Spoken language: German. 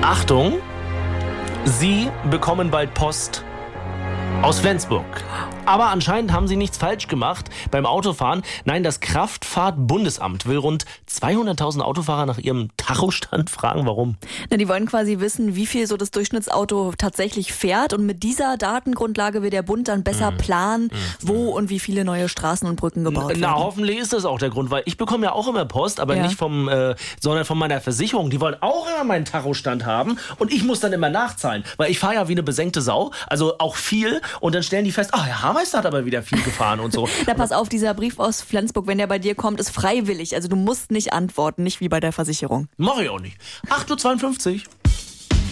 Achtung, Sie bekommen bald Post aus Flensburg. Aber anscheinend haben Sie nichts falsch gemacht beim Autofahren. Nein, das Kraftfahrt-Bundesamt will rund 200.000 Autofahrer nach ihrem Tachostand fragen. Warum? Na, die wollen quasi wissen, wie viel so das Durchschnittsauto tatsächlich fährt. Und mit dieser Datengrundlage will der Bund dann besser planen, wo und wie viele neue Straßen und Brücken gebaut werden. Na, hoffentlich ist das auch der Grund, weil ich bekomme ja auch immer Post, aber nicht sondern von meiner Versicherung. Die wollen auch immer meinen Tachostand haben und ich muss dann immer nachzahlen, weil ich fahre ja wie eine besenkte Sau, also auch viel, und dann stellen die fest, Herr Hameister hat aber wieder viel gefahren und so. Na, pass auf, dieser Brief aus Flensburg, wenn der bei dir kommt, ist freiwillig. Also du musst nicht antworten, nicht wie bei der Versicherung. Mach ich auch nicht. 8:52 Uhr.